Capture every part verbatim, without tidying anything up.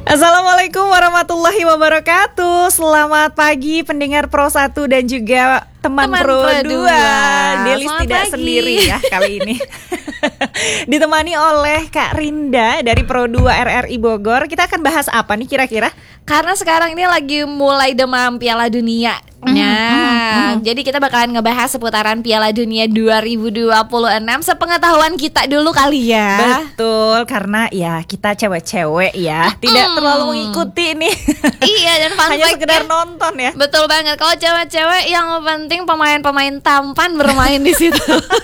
Assalamualaikum warahmatullahi wabarakatuh. Selamat pagi pendengar Pro satu dan juga teman, teman Pro dua. Delis tidak pagi. Sendiri ya kali ini. Ditemani oleh Kak Rinda dari Pro dua R R I Bogor. Kita akan bahas apa nih kira-kira? Karena sekarang ini lagi mulai demam Piala Dunia. Nah, mm-hmm. jadi kita bakalan ngebahas seputaran Piala Dunia dua ribu dua puluh enam sepengetahuan kita dulu kali ya. Betul, karena ya kita cewek-cewek ya, mm-hmm. tidak terlalu mengikuti nih. Iya, dan fun hanya sekedar nonton ya. Betul banget. Kalau cewek-cewek yang penting pemain-pemain tampan bermain di situ.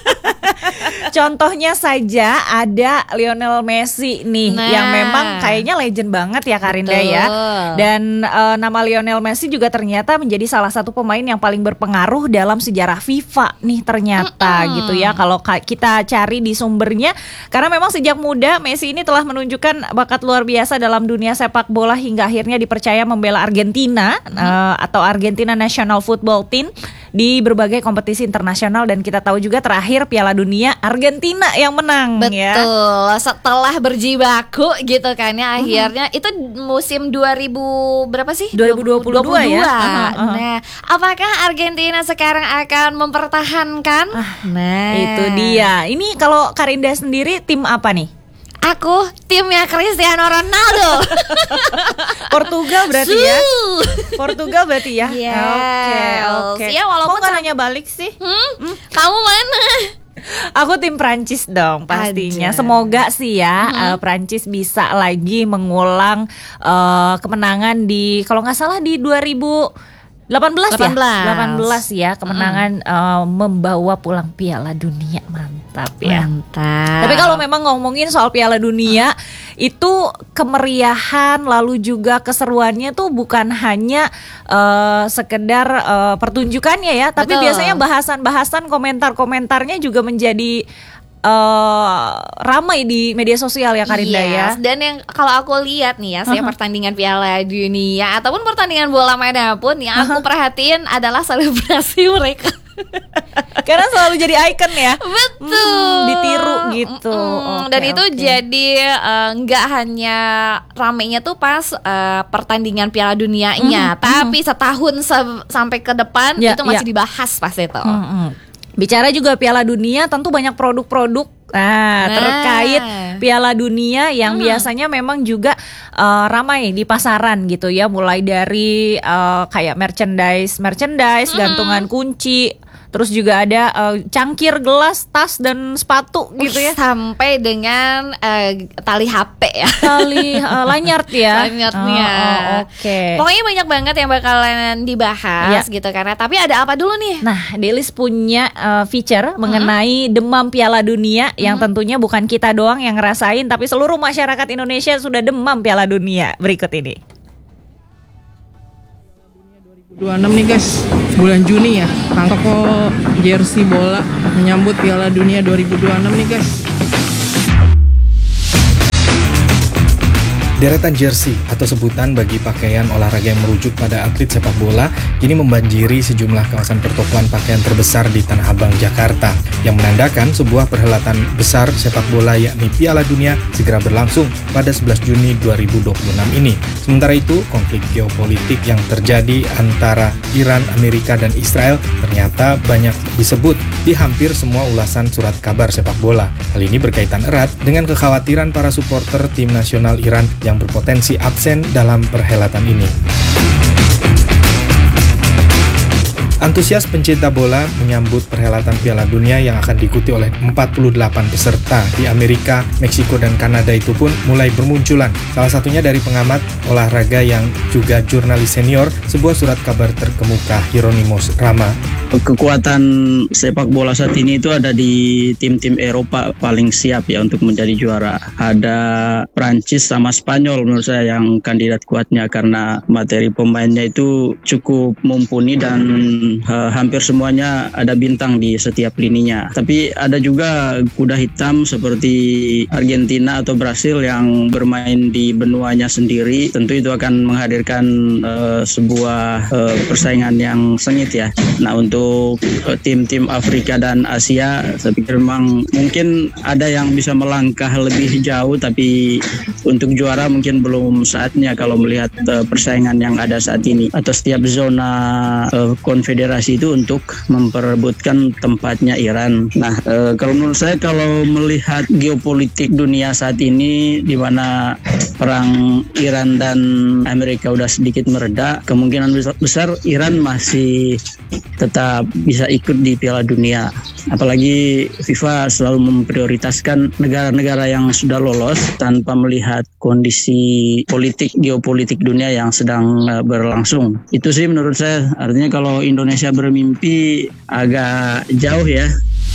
Contohnya saja ada Lionel Messi nih, nah. yang memang kayaknya legend banget ya Karinda ya. Dan uh, nama Lionel Messi juga ternyata menjadi salah satu pemain yang paling berpengaruh dalam sejarah FIFA nih ternyata mm-mm. gitu ya. Kalau kita cari di sumbernya, karena memang sejak muda Messi ini telah menunjukkan bakat luar biasa dalam dunia sepak bola hingga akhirnya dipercaya membela Argentina mm. uh, atau Argentina National Football Team di berbagai kompetisi internasional, dan kita tahu juga terakhir Piala Dunia Argentina yang menang. Betul, ya. Setelah berjibaku gitu kan ya, akhirnya mm-hmm. itu musim dua ribu berapa sih? dua ribu dua puluh dua ya. Uh-huh, uh-huh. Nah, apakah Argentina sekarang akan mempertahankan? Ah, nah, itu dia. Ini kalau Karinda sendiri tim apa nih? Aku timnya Cristiano Ronaldo. Portugal berarti ya. Portugal berarti ya. Yes. Oke, oke. Ya, walaupun kok nggak nanya balik sih? Hmm? Hmm? Kamu mana? Aku tim Prancis dong pastinya. Aja. Semoga sih ya mm-hmm. uh, Prancis bisa lagi mengulang uh, kemenangan di, kalau nggak salah di dua ribu delapan belas ya. delapan belas ya kemenangan mm. uh, membawa pulang Piala Dunia. Mantap ya. Mantap. Tapi kalau memang ngomongin soal Piala Dunia, mm. itu kemeriahan lalu juga keseruannya tuh bukan hanya uh, sekedar uh, pertunjukannya ya, tapi Betul. biasanya bahasan-bahasan, komentar-komentarnya juga menjadi Uh, ramai di media sosial ya Karinda yes. ya. Dan yang kalau aku lihat nih ya, saya uh-huh. pertandingan Piala Dunia ataupun pertandingan bola manapun yang uh-huh. aku perhatiin adalah selebrasi mereka. Karena selalu jadi ikon ya. Betul. Hmm, ditiru gitu. Mm-mm. Okay, Dan itu okay. jadi nggak uh, hanya ramainya tuh pas uh, pertandingan Piala Dunianya, mm-hmm. tapi setahun se- sampai ke depan yeah, itu masih yeah. dibahas pas itu. Mm-hmm. Bicara juga Piala Dunia, tentu banyak produk-produk nah, nah. terkait Piala Dunia yang hmm. biasanya memang juga uh, ramai di pasaran gitu ya. Mulai dari uh, kayak merchandise, merchandise, hmm. gantungan kunci, terus juga ada uh, cangkir, gelas, tas, dan sepatu gitu ya. Sampai dengan uh, tali H P ya. Tali uh, lanyard ya. Lanyardnya. Oh, oh, Oke. Okay. Pokoknya banyak banget yang bakalan dibahas ya. gitu karena. Tapi ada apa dulu nih? Nah, Delis punya uh, feature hmm. mengenai demam Piala Dunia yang hmm. tentunya bukan kita doang yang ngerasain, tapi seluruh masyarakat Indonesia sudah demam Piala Dunia. Berikut ini. dua puluh enam nih guys, bulan Juni ya. Toko jersey bola menyambut Piala Dunia dua ribu dua puluh enam nih guys. Deretan jersey atau sebutan bagi pakaian olahraga yang merujuk pada atlet sepak bola kini membanjiri sejumlah kawasan pertokoan pakaian terbesar di Tanah Abang, Jakarta, yang menandakan sebuah perhelatan besar sepak bola yakni Piala Dunia segera berlangsung pada sebelas Juni dua ribu dua puluh enam ini. Sementara itu, konflik geopolitik yang terjadi antara Iran, Amerika, dan Israel ternyata banyak disebut di hampir semua ulasan surat kabar sepak bola. Hal ini berkaitan erat dengan kekhawatiran para supporter tim nasional Iran yang yang berpotensi absen dalam perhelatan ini. Antusias pencinta bola menyambut perhelatan Piala Dunia yang akan diikuti oleh empat puluh delapan peserta di Amerika, Meksiko, dan Kanada itu pun mulai bermunculan. Salah satunya dari pengamat olahraga yang juga jurnalis senior sebuah surat kabar terkemuka, Hieronymus Rama. Kekuatan sepak bola saat ini itu ada di tim-tim Eropa paling siap ya untuk menjadi juara. Ada Prancis sama Spanyol menurut saya yang kandidat kuatnya karena materi pemainnya itu cukup mumpuni dan uh, hampir semuanya ada bintang di setiap lininya. Tapi ada juga kuda hitam seperti Argentina atau Brasil yang bermain di benuanya sendiri. Tentu itu akan menghadirkan uh, sebuah uh, persaingan yang sengit ya. Nah, untuk uh, tim-tim Afrika dan Asia, saya pikir memang mungkin ada yang bisa melangkah lebih jauh, tapi untuk juara mungkin belum saatnya kalau melihat uh, persaingan yang ada saat ini. Atau setiap zona uh, konfederasi itu untuk memperebutkan tempatnya Iran. Nah, uh, kalau menurut saya, kalau melihat geopolitik dunia saat ini, di mana perang Iran dan Amerika udah sedikit mereda, kemungkinan besar Iran masih tetap bisa ikut di Piala Dunia. Apalagi FIFA selalu memprioritaskan negara-negara yang sudah lolos tanpa melihat kondisi politik, geopolitik dunia yang sedang uh, berlangsung. Itu sih menurut saya. Artinya kalau Indonesia bermimpi agak jauh ya.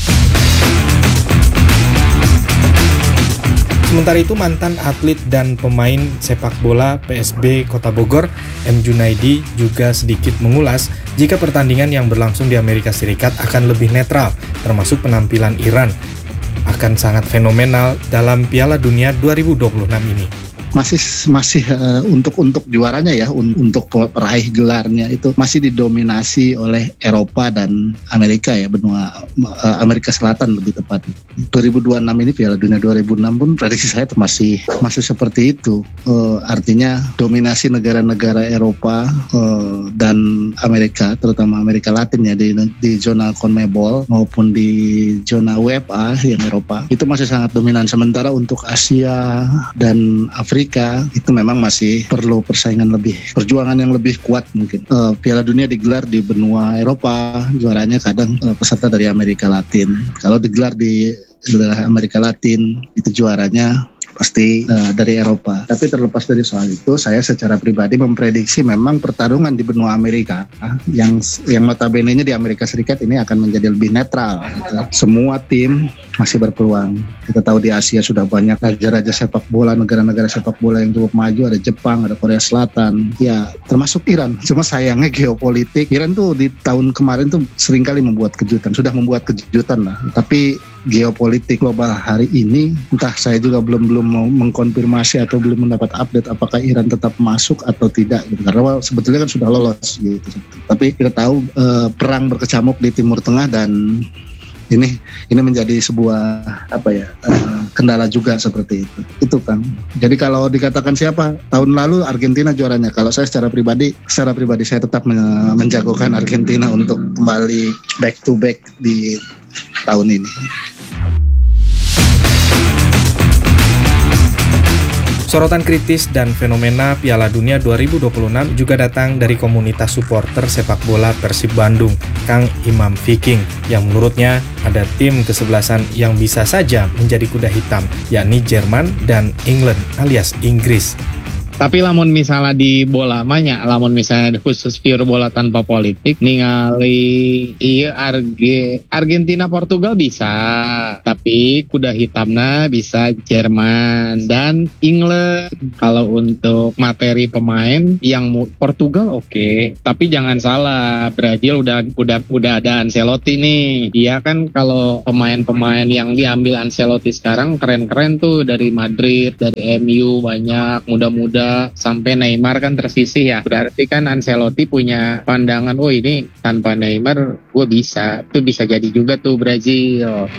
Sementara itu, mantan atlet dan pemain sepak bola P S B Kota Bogor, M. Junaidi, juga sedikit mengulas jika pertandingan yang berlangsung di Amerika Serikat akan lebih netral, termasuk penampilan Iran akan sangat fenomenal dalam Piala Dunia dua ribu dua puluh enam ini. Masih masih uh, untuk untuk juaranya ya, un, untuk peraih gelarnya itu masih didominasi oleh Eropa dan Amerika ya, benua uh, Amerika Selatan lebih tepat. dua ribu dua puluh enam ini Piala Dunia dua ribu enam pun prediksi saya masih masih seperti itu. Uh, artinya dominasi negara-negara Eropa uh, dan Amerika, terutama Amerika Latin ya, di di zona CONMEBOL maupun di zona U E F A yang Eropa itu masih sangat dominan. Sementara untuk Asia dan Afrika itu memang masih perlu persaingan lebih, perjuangan yang lebih kuat mungkin. Uh, Piala Dunia digelar di benua Eropa, juaranya kadang uh, peserta dari Amerika Latin. Kalau digelar di daerah Amerika Latin, itu juaranya pasti uh, dari Eropa. Tapi terlepas dari soal itu, saya secara pribadi memprediksi memang pertarungan di benua Amerika yang yang notabene-nya di Amerika Serikat ini akan menjadi lebih netral. Gitu. Semua tim masih berpeluang. Kita tahu di Asia sudah banyak raja-raja sepak bola, negara-negara sepak bola yang cukup maju. Ada Jepang, ada Korea Selatan, ya termasuk Iran. Cuma sayangnya geopolitik, Iran tuh di tahun kemarin tuh seringkali membuat kejutan, sudah membuat kejutan lah. Tapi geopolitik global hari ini, entah, saya juga belum belum mau mengkonfirmasi atau belum mendapat update apakah Iran tetap masuk atau tidak gitu. Karena sebetulnya kan sudah lolos gitu. Tapi kita tahu eh, perang berkecamuk di Timur Tengah, dan ini ini menjadi sebuah apa ya uh, kendala juga seperti itu. Itu kan. Jadi kalau dikatakan siapa tahun lalu Argentina juaranya, kalau saya secara pribadi secara pribadi saya tetap men- menjagokan Argentina untuk kembali back to back di tahun ini. Sorotan kritis dan fenomena Piala Dunia dua ribu dua puluh enam juga datang dari komunitas supporter sepak bola Persib Bandung, Kang Imam Viking, yang menurutnya ada tim kesebelasan yang bisa saja menjadi kuda hitam, yakni Jerman dan England alias Inggris. Tapi lamun misalnya di bola banyak, lamun misalnya khusus pure bola tanpa politik, ningali iya Arge, Argentina Portugal bisa, tapi kuda hitamnya bisa Jerman dan England. Kalau untuk materi pemain yang Portugal oke, okay. Tapi jangan salah, Brazil udah udah udah ada Ancelotti nih. Dia kan kalau pemain-pemain yang diambil Ancelotti sekarang keren-keren tuh, dari Madrid, dari M U banyak, muda-muda sampai Neymar kan tersisih ya. Berarti kan Ancelotti punya pandangan, oh ini tanpa Neymar gue bisa. Itu bisa jadi juga tuh Brazil.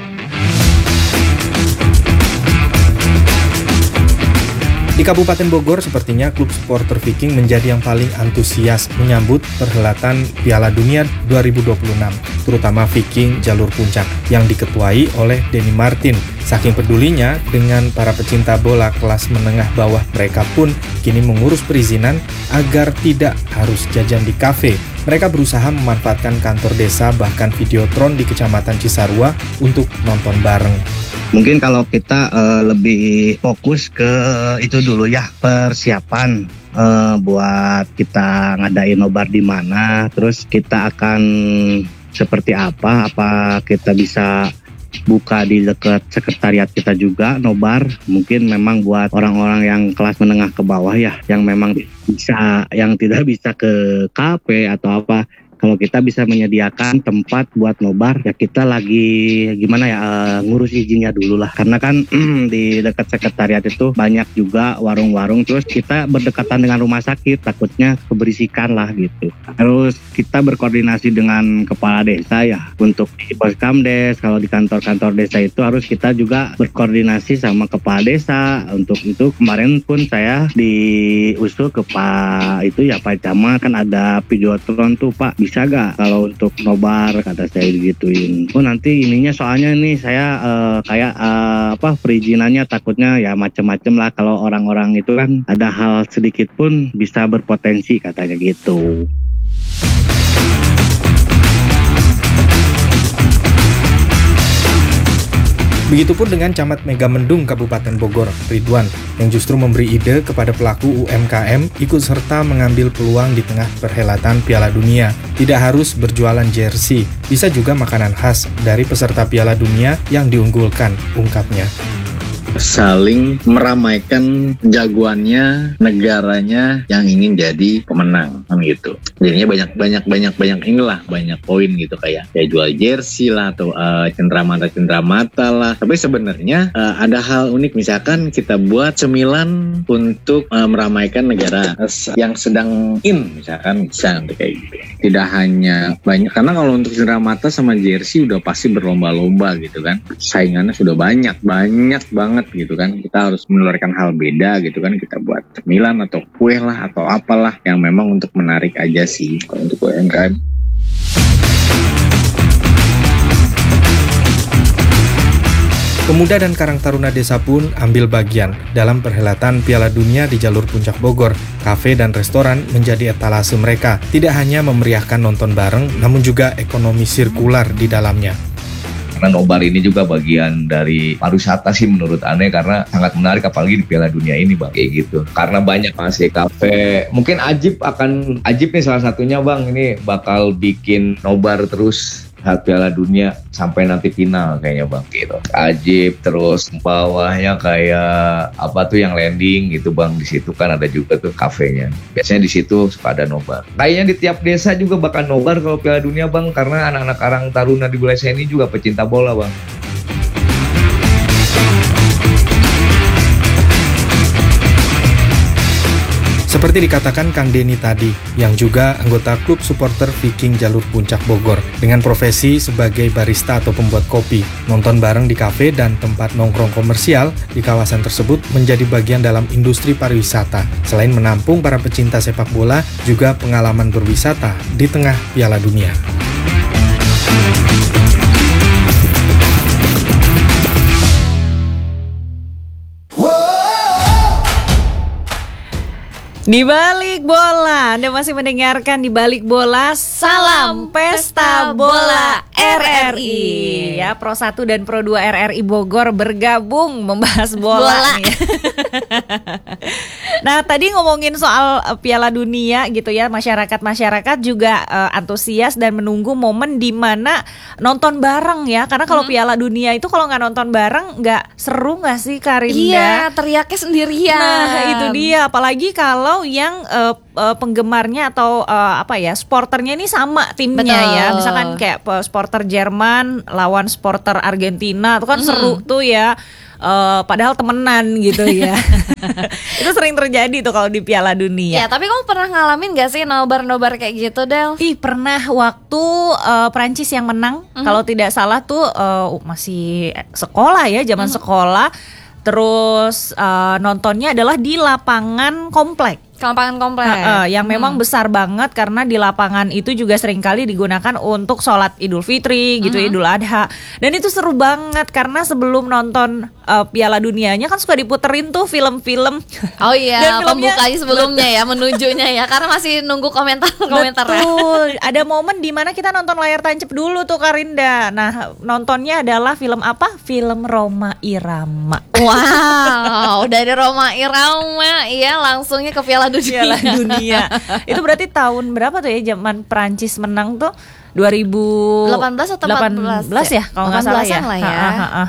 Di Kabupaten Bogor, sepertinya klub supporter Viking menjadi yang paling antusias menyambut perhelatan Piala Dunia dua ribu dua puluh enam, terutama Viking Jalur Puncak yang diketuai oleh Denny Martin. Saking pedulinya dengan para pecinta bola kelas menengah bawah, mereka pun kini mengurus perizinan agar tidak harus jajan di kafe. Mereka berusaha memanfaatkan kantor desa, bahkan Videotron di Kecamatan Cisarua untuk nonton bareng. Mungkin kalau kita uh, lebih fokus ke itu dulu ya, persiapan uh, buat kita ngadain nobar di mana, terus kita akan seperti apa, apa kita bisa buka di dekat sekretariat kita juga nobar. Mungkin memang buat orang-orang yang kelas menengah ke bawah ya, yang memang bisa, yang tidak bisa ke kafe atau apa, kalau kita bisa menyediakan tempat buat nobar, ya kita lagi gimana ya uh, ngurus izinnya dulu lah. Karena kan di dekat sekretariat itu banyak juga warung-warung, terus kita berdekatan dengan rumah sakit, takutnya keberisikan lah gitu. Terus kita berkoordinasi dengan kepala desa ya untuk di Poskamdes. Kalau di kantor-kantor desa itu harus kita juga berkoordinasi sama kepala desa. Untuk itu kemarin pun saya diusul ke Pak itu ya Pak Camat, kan ada videotron tuh Pak, bisa gak kalau untuk nobar, kata saya digituin. Oh nanti ininya soalnya nih saya uh, kayak uh, apa perizinannya takutnya ya macem-macem lah, kalau orang-orang itu kan ada hal sedikit pun bisa berpotensi katanya gitu. Begitupun dengan Camat Megamendung Kabupaten Bogor, Ridwan, yang justru memberi ide kepada pelaku U M K M ikut serta mengambil peluang di tengah perhelatan Piala Dunia. Tidak harus berjualan jersey, bisa juga makanan khas dari peserta Piala Dunia yang diunggulkan, ungkapnya. Saling meramaikan jagoannya, negaranya yang ingin jadi pemenang, kan gitu. Jadinya banyak banyak banyak banyak inilah, banyak poin gitu, kayak kayak jual jersey lah atau uh, cenderamata cenderamata lah. Tapi sebenarnya uh, ada hal unik, misalkan kita buat cemilan untuk uh, meramaikan negara yang sedang in, misalkan bisa nanti kayak gitu. Tidak hanya banyak, karena kalau untuk cenderamata sama jersey udah pasti berlomba-lomba gitu kan, saingannya sudah banyak banyak banget gitu kan. Kita harus mengeluarkan hal beda gitu kan, kita buat cemilan atau kue lah atau apalah yang memang untuk menarik aja sih kalau untuk U M K M. Pemuda dan Karang Taruna Desa pun ambil bagian dalam perhelatan Piala Dunia di jalur Puncak Bogor. Kafe dan restoran menjadi etalase mereka, tidak hanya memeriahkan nonton bareng, namun juga ekonomi sirkular di dalamnya. Karena nobar ini juga bagian dari pariwisata sih menurut Ane, karena sangat menarik apalagi di Piala Dunia ini Bang, kayak gitu. Karena banyak masih kafe, mungkin Ajib akan, Ajib nih salah satunya Bang, ini bakal bikin nobar terus saat Piala Dunia sampai nanti final kayaknya Bang gitu. Ajib, terus bawahnya kayak apa tuh yang landing gitu Bang, di situ kan ada juga tuh kafenya. Biasanya di situ suka ada nobar. Kayaknya di tiap desa juga bakal nobar kalau Piala Dunia Bang, karena anak-anak Karang Taruna di wilayah ini juga pecinta bola Bang. Seperti dikatakan Kang Denny tadi, yang juga anggota klub supporter Viking Jalur Puncak Bogor, dengan profesi sebagai barista atau pembuat kopi, nonton bareng di kafe dan tempat nongkrong komersial di kawasan tersebut menjadi bagian dalam industri pariwisata. Selain menampung para pecinta sepak bola, juga pengalaman berwisata di tengah Piala Dunia. Di balik bola, Anda masih mendengarkan Di Balik Bola, Salam Pesta Bola R R I. Ya, Pro satu dan Pro dua R R I Bogor bergabung membahas bola, bola. Nih. Nah, tadi ngomongin soal uh, Piala Dunia gitu ya, masyarakat-masyarakat juga uh, antusias dan menunggu momen di mana nonton bareng ya. Karena kalau hmm. Piala Dunia itu kalau nggak nonton bareng nggak seru nggak sih Karinda? Iya, teriaknya sendirian. Nah, itu dia. Apalagi kalau yang uh, uh, penggemarnya atau uh, apa ya, sporternya ini sama timnya. Betul. Ya. Misalkan kayak uh, sporter Jerman lawan sporter Argentina, itu kan hmm. seru tuh ya. Uh, padahal temenan gitu ya. Itu sering terjadi tuh kalau di Piala Dunia. Ya, tapi kamu pernah ngalamin gak sih nobar-nobar kayak gitu, Del? Ih, pernah waktu uh, Prancis yang menang. Mm-hmm. Kalau tidak salah tuh uh, masih sekolah ya, zaman mm-hmm. sekolah. Terus uh, nontonnya adalah di lapangan komplek. Lapangan komplek uh, uh, yang hmm. memang besar banget, karena di lapangan itu juga seringkali digunakan untuk sholat Idul Fitri gitu, hmm. Idul Adha. Dan itu seru banget karena sebelum nonton uh, Piala Dunianya kan suka diputerin tuh film-film. Oh iya, pembukanya sebelumnya ya, menujunya ya, karena masih nunggu komentar-komentar. Betul, ada momen di mana kita nonton layar tancap dulu tuh Karinda. Nah, nontonnya adalah film apa? Film Roma Irama. Wow, dari Roma Irama ya langsungnya ke Piala Dunia. Piala Dunia. Itu berarti tahun berapa tuh ya, zaman Prancis menang tuh dua ribu delapan belas atau empat belas ya, kalau nggak salah ya. Lah ya. Ha, ha, ha.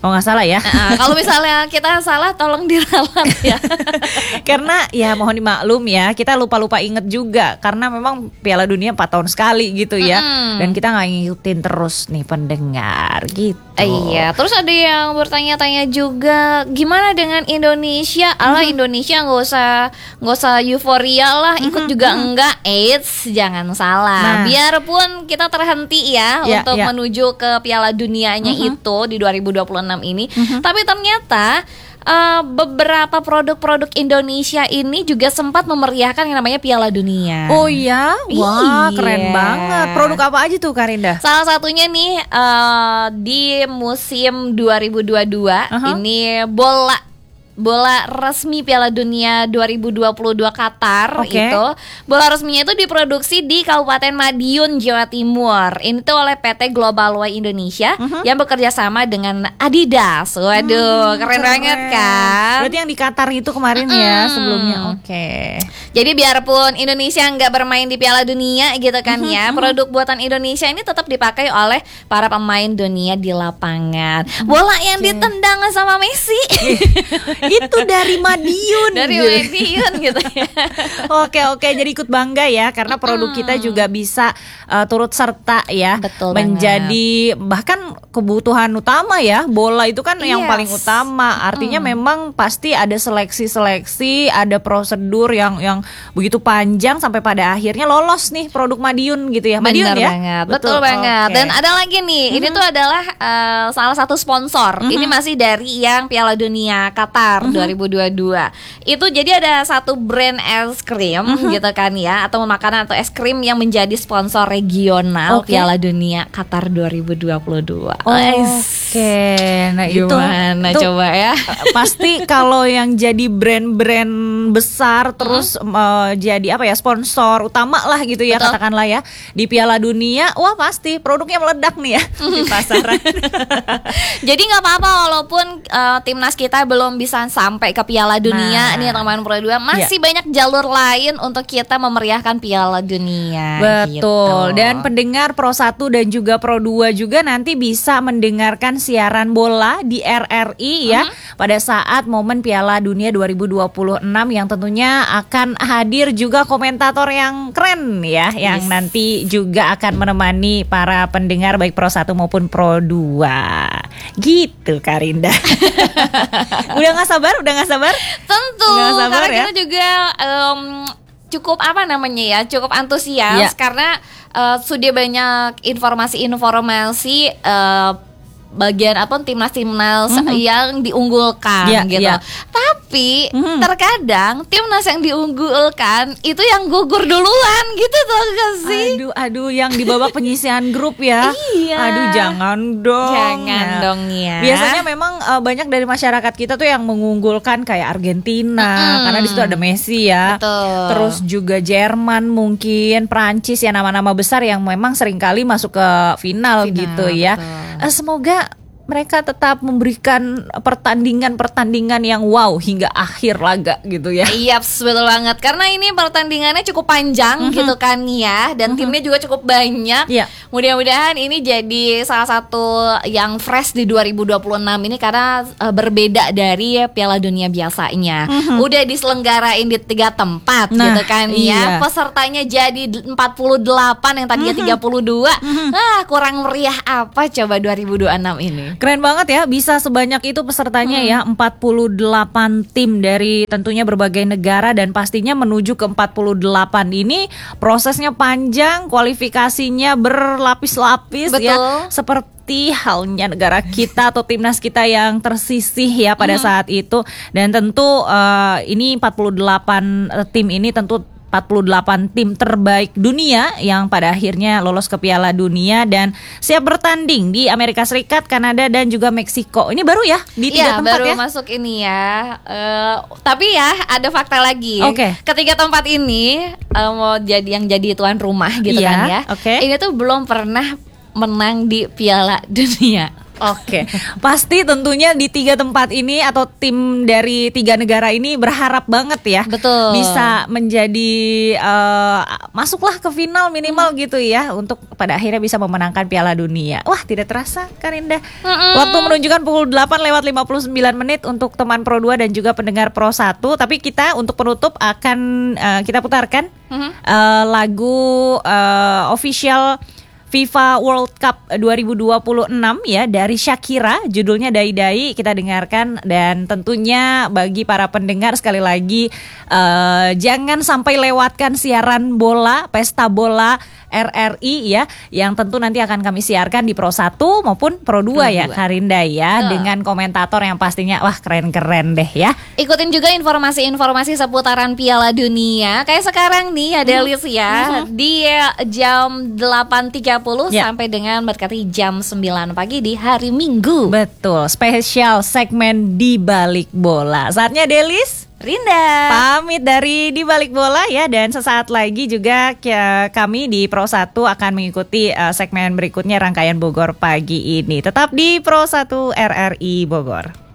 Kalau nggak salah ya. Uh, kalau misalnya kita salah tolong diralat ya. Karena ya mohon dimaklum ya, kita lupa-lupa inget juga karena memang Piala Dunia empat tahun sekali gitu ya. Hmm. Dan kita nggak ngikutin terus nih pendengar gitu. Iya, terus ada yang bertanya-tanya juga, gimana dengan Indonesia? Alah, mm-hmm. Indonesia nggak usah nggak usah euforia lah, ikut mm-hmm. juga enggak. Eits, jangan salah. Nah. Biarpun kita terhenti ya, ya untuk ya. menuju ke Piala Dunianya mm-hmm. itu di dua ribu dua puluh enam ini, mm-hmm. tapi ternyata Uh, beberapa produk-produk Indonesia ini juga sempat memeriahkan yang namanya Piala Dunia. Oh ya? Wah, iya. Keren banget. Produk apa aja tuh Karinda? Salah satunya nih uh, di musim dua ribu dua puluh dua uh-huh. ini bola bola resmi Piala Dunia dua ribu dua puluh dua Qatar. Okay. Itu bola resminya itu diproduksi di Kabupaten Madiun, Jawa Timur. Ini tuh oleh P T Global Way Indonesia uh-huh. yang bekerja sama dengan Adidas. Waduh, hmm, keren, keren banget kan? Berarti yang di Qatar itu kemarin hmm. ya sebelumnya. Oke. Okay. Jadi biarpun Indonesia nggak bermain di Piala Dunia gitu kan uh-huh. ya, produk buatan Indonesia ini tetap dipakai oleh para pemain dunia di lapangan. Bola yang okay. ditendang sama Messi. Itu dari Madiun. Dari Madiun gitu ya. Oke oke, jadi ikut bangga ya karena produk hmm. kita juga bisa uh, turut serta ya. Betul menjadi banget. Bahkan kebutuhan utama ya. Bola itu kan yes. yang paling utama. Artinya hmm. memang pasti ada seleksi-seleksi, ada prosedur yang yang begitu panjang sampai pada akhirnya lolos nih produk Madiun gitu ya. Madiun Benar ya. Banget. Betul, Betul banget. Okay. Dan ada lagi nih. Hmm. Ini tuh adalah uh, salah satu sponsor. Hmm. Ini masih dari yang Piala Dunia Qatar uh-huh. dua ribu dua puluh dua. Itu jadi ada satu brand es krim uh-huh. gitu kan ya, atau makanan atau es krim yang menjadi sponsor regional okay. Piala Dunia Qatar dua ribu dua puluh dua. Oke. Okay. Nah, gimana itu coba ya? Pasti kalau yang jadi brand-brand besar terus uh-huh. uh, jadi apa ya, sponsor utama lah gitu ya. Betul. Katakanlah ya di Piala Dunia, wah pasti produknya meledak nih ya di pasaran. Jadi nggak apa-apa walaupun uh, timnas kita belum bisa sampai ke Piala Dunia nah. nih teman-teman Pro dua, masih ya. banyak jalur lain untuk kita memeriahkan Piala Dunia. Betul. Gitu. Dan pendengar Pro satu dan juga Pro dua juga nanti bisa mendengarkan siaran bola di R R I ya uh-huh. pada saat momen Piala Dunia dua ribu dua puluh enam yang tentunya akan hadir juga komentator yang keren ya, yes. yang nanti juga akan menemani para pendengar baik Pro satu maupun Pro dua. Gitu Karinda. Udah gak sabar? Udah gak sabar? Tentu, sabar, karena ya? Kita juga um, cukup apa namanya ya, cukup antusias ya. Karena uh, sudah banyak informasi-informasi uh, bagian apa timnas-timnas mm-hmm. yang diunggulkan yeah, gitu. Yeah. Tapi mm-hmm. terkadang timnas yang diunggulkan itu yang gugur duluan gitu tuh gak sih? Aduh, aduh yang di babak penyisihan grup ya. Iya. Aduh jangan dong. Jangan ya. dong ya. Biasanya memang uh, banyak dari masyarakat kita tuh yang mengunggulkan kayak Argentina mm-hmm. karena di situ ada Messi ya. Betul. Terus juga Jerman mungkin, Prancis ya, nama-nama besar yang memang seringkali masuk ke final, final gitu ya. Uh, semoga mereka tetap memberikan pertandingan-pertandingan yang wow hingga akhir laga gitu ya. Iya, betul banget. Karena ini pertandingannya cukup panjang mm-hmm. gitu kan ya, dan mm-hmm. timnya juga cukup banyak. Yeah. Mudah-mudahan ini jadi salah satu yang fresh di dua ribu dua puluh enam ini karena uh, berbeda dari Piala Dunia biasanya. Mm-hmm. Udah diselenggarain di tiga tempat nah, gitu kan iya. ya. Pesertanya jadi empat puluh delapan yang tadinya mm-hmm. tiga puluh dua. Mm-hmm. Ah, kurang meriah apa coba dua ribu dua puluh enam ini? Keren banget ya, bisa sebanyak itu pesertanya hmm. ya, empat puluh delapan tim dari tentunya berbagai negara, dan pastinya menuju ke empat puluh delapan ini prosesnya panjang, kualifikasinya berlapis-lapis. Betul. Ya, seperti halnya negara kita atau timnas kita yang tersisih ya pada hmm. saat itu. Dan tentu uh, ini empat puluh delapan tim ini tentu empat puluh delapan tim terbaik dunia yang pada akhirnya lolos ke Piala Dunia dan siap bertanding di Amerika Serikat, Kanada dan juga Meksiko. Ini baru ya di tiga ya, tempat baru ya? masuk ini ya. Uh, tapi ya ada fakta lagi. Oke. Okay. Ketiga tempat ini uh, mau jadi yang jadi tuan rumah gitu iya, kan ya. Oke. Okay. Ini tuh belum pernah menang di Piala Dunia. Oke, pasti tentunya di tiga tempat ini atau tim dari tiga negara ini berharap banget ya, betul, bisa menjadi uh, masuklah ke final minimal hmm. gitu ya, untuk pada akhirnya bisa memenangkan Piala Dunia. Wah, tidak terasa Karinda, hmm. waktu menunjukkan pukul delapan lewat lima puluh sembilan menit untuk teman Pro dua dan juga pendengar Pro satu. Tapi kita untuk penutup akan uh, kita putarkan hmm. uh, lagu uh, official FIFA World Cup dua ribu dua puluh enam ya dari Shakira, judulnya Dai Dai, kita dengarkan. Dan tentunya bagi para pendengar sekali lagi uh, jangan sampai lewatkan siaran bola, pesta bola R R I ya, yang tentu nanti akan kami siarkan di Pro satu maupun Pro dua ya Karinda ya, uh. dengan komentator yang pastinya wah keren-keren deh ya. Ikutin juga informasi-informasi seputaran Piala Dunia kayak sekarang nih ada Liz ya, uh-huh. di jam delapan tiga puluh ya. Sampai dengan mendekati jam sembilan pagi di hari Minggu. Betul, spesial segmen Di Balik Bola. Saatnya Delis, Rinda pamit dari Di Balik Bola ya, dan sesaat lagi juga kami di Pro satu akan mengikuti uh, segmen berikutnya rangkaian Bogor pagi ini. Tetap di Pro satu R R I Bogor.